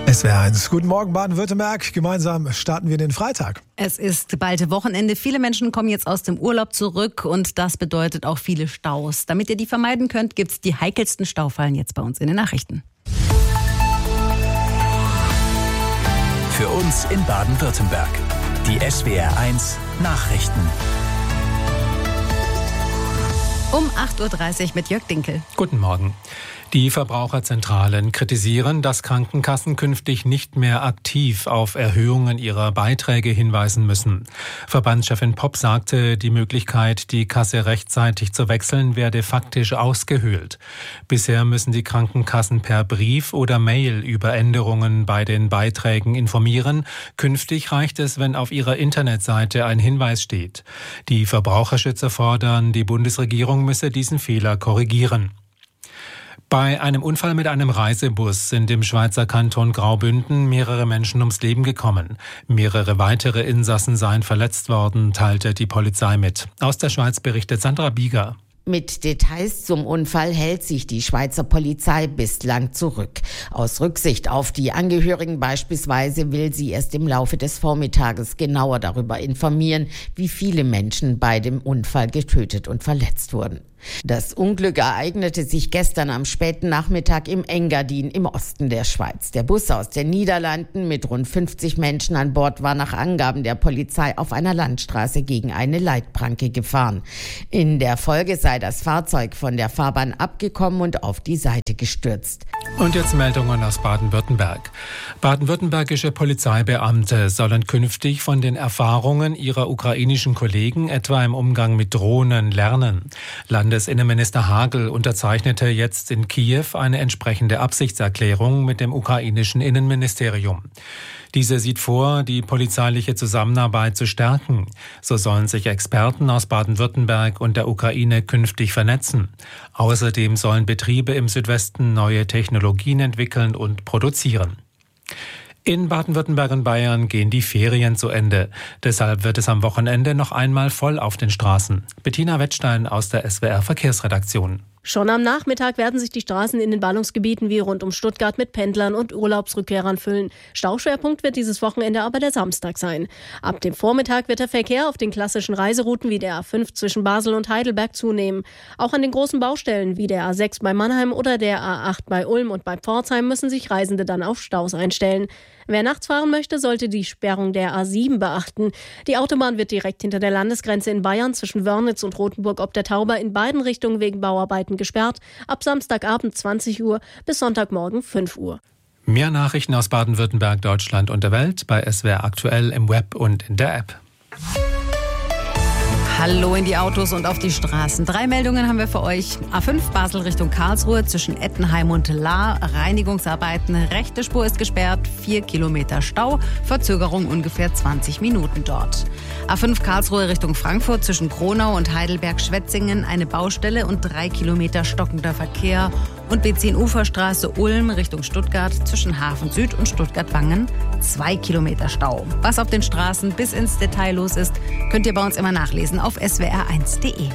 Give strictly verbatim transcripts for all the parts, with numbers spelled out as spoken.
S W R eins. Guten Morgen Baden-Württemberg. Gemeinsam starten wir den Freitag. Es ist bald Wochenende. Viele Menschen kommen jetzt aus dem Urlaub zurück und das bedeutet auch viele Staus. Damit ihr die vermeiden könnt, gibt es die heikelsten Staufallen jetzt bei uns in den Nachrichten. Für uns in Baden-Württemberg. Die S W R eins Nachrichten. Um acht Uhr dreißig mit Jörg Dinkel. Guten Morgen. Die Verbraucherzentralen kritisieren, dass Krankenkassen künftig nicht mehr aktiv auf Erhöhungen ihrer Beiträge hinweisen müssen. Verbandschefin Popp sagte, die Möglichkeit, die Kasse rechtzeitig zu wechseln, werde faktisch ausgehöhlt. Bisher müssen die Krankenkassen per Brief oder Mail über Änderungen bei den Beiträgen informieren. Künftig reicht es, wenn auf ihrer Internetseite ein Hinweis steht. Die Verbraucherschützer fordern, die Bundesregierung müsse diesen Fehler korrigieren. Bei einem Unfall mit einem Reisebus sind im Schweizer Kanton Graubünden mehrere Menschen ums Leben gekommen. Mehrere weitere Insassen seien verletzt worden, teilte die Polizei mit. Aus der Schweiz berichtet Sandra Bieger. Mit Details zum Unfall hält sich die Schweizer Polizei bislang zurück. Aus Rücksicht auf die Angehörigen beispielsweise will sie erst im Laufe des Vormittages genauer darüber informieren, wie viele Menschen bei dem Unfall getötet und verletzt wurden. Das Unglück ereignete sich gestern am späten Nachmittag im Engadin im Osten der Schweiz. Der Bus aus den Niederlanden mit rund fünfzig Menschen an Bord war nach Angaben der Polizei auf einer Landstraße gegen eine Leitplanke gefahren. In der Folge sei das Fahrzeug von der Fahrbahn abgekommen und auf die Seite gestürzt. Und jetzt Meldungen aus Baden-Württemberg. Baden-württembergische Polizeibeamte sollen künftig von den Erfahrungen ihrer ukrainischen Kollegen etwa im Umgang mit Drohnen lernen. Landesinnenminister Hagel unterzeichnete jetzt in Kiew eine entsprechende Absichtserklärung mit dem ukrainischen Innenministerium. Diese sieht vor, die polizeiliche Zusammenarbeit zu stärken. So sollen sich Experten aus Baden-Württemberg und der Ukraine künftig vernetzen. Außerdem sollen Betriebe im Südwesten neue Technologien entwickeln und produzieren. In Baden-Württemberg und Bayern gehen die Ferien zu Ende. Deshalb wird es am Wochenende noch einmal voll auf den Straßen. Bettina Wettstein aus der S W R Verkehrsredaktion. Schon am Nachmittag werden sich die Straßen in den Ballungsgebieten wie rund um Stuttgart mit Pendlern und Urlaubsrückkehrern füllen. Stauschwerpunkt wird dieses Wochenende aber der Samstag sein. Ab dem Vormittag wird der Verkehr auf den klassischen Reiserouten wie der A fünf zwischen Basel und Heidelberg zunehmen. Auch an den großen Baustellen wie der A sechs bei Mannheim oder der A acht bei Ulm und bei Pforzheim müssen sich Reisende dann auf Staus einstellen. Wer nachts fahren möchte, sollte die Sperrung der A sieben beachten. Die Autobahn wird direkt hinter der Landesgrenze in Bayern zwischen Wörnitz und Rothenburg ob der Tauber in beiden Richtungen wegen Bauarbeiten gesperrt. Ab Samstagabend zwanzig Uhr bis Sonntagmorgen fünf Uhr. Mehr Nachrichten aus Baden-Württemberg, Deutschland und der Welt bei S W R aktuell im Web und in der App. Hallo in die Autos und auf die Straßen. Drei Meldungen haben wir für euch. A fünf Basel Richtung Karlsruhe zwischen Ettenheim und Lahr. Reinigungsarbeiten. Rechte Spur ist gesperrt. Vier Kilometer Stau. Verzögerung ungefähr zwanzig Minuten dort. A fünf Karlsruhe Richtung Frankfurt zwischen Kronau und Heidelberg-Schwetzingen. Eine Baustelle und drei Kilometer stockender Verkehr. Und B zehn Uferstraße Ulm Richtung Stuttgart zwischen Hafen Süd und Stuttgart-Wangen. Zwei Kilometer Stau. Was auf den Straßen bis ins Detail los ist, könnt ihr bei uns immer nachlesen auf S W R eins punkt de.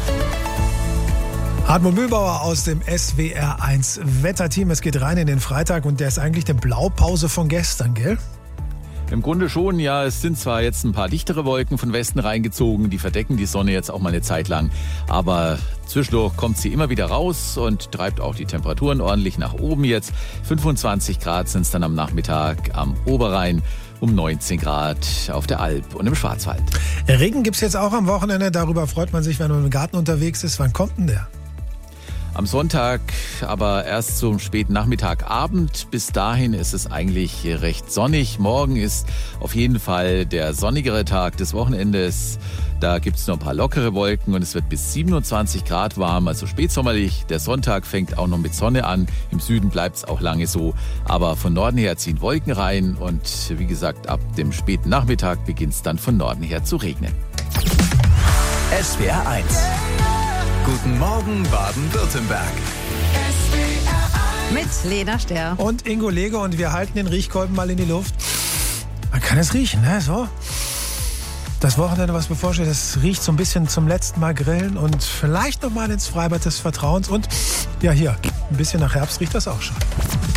Hartmut Mühlbauer aus dem S W R eins Wetterteam. Es geht rein in den Freitag und der ist eigentlich eine Blaupause von gestern, gell? Im Grunde schon, ja. Es sind zwar jetzt ein paar dichtere Wolken von Westen reingezogen, die verdecken die Sonne jetzt auch mal eine Zeit lang. Aber zwischendurch kommt sie immer wieder raus und treibt auch die Temperaturen ordentlich nach oben jetzt. fünfundzwanzig Grad sind es dann am Nachmittag am Oberrhein, um neunzehn Grad auf der Alp und im Schwarzwald. Regen gibt es jetzt auch am Wochenende. Darüber freut man sich, wenn man im Garten unterwegs ist. Wann kommt denn der? Am Sonntag, aber erst zum späten Nachmittagabend. Bis dahin ist es eigentlich recht sonnig. Morgen ist auf jeden Fall der sonnigere Tag des Wochenendes. Da gibt es noch ein paar lockere Wolken und es wird bis siebenundzwanzig Grad warm, also spätsommerlich. Der Sonntag fängt auch noch mit Sonne an. Im Süden bleibt es auch lange so. Aber von Norden her ziehen Wolken rein und wie gesagt, ab dem späten Nachmittag beginnt es dann von Norden her zu regnen. S W R eins. Guten Morgen Baden-Württemberg. Mit Lena Sterr und Ingo Lege und wir halten den Riechkolben mal in die Luft. Man kann es riechen, ne? So. Das Wochenende, was bevorsteht, das riecht so ein bisschen zum letzten Mal grillen und vielleicht noch mal ins Freibad des Vertrauens und ja, hier, ein bisschen nach Herbst riecht das auch schon.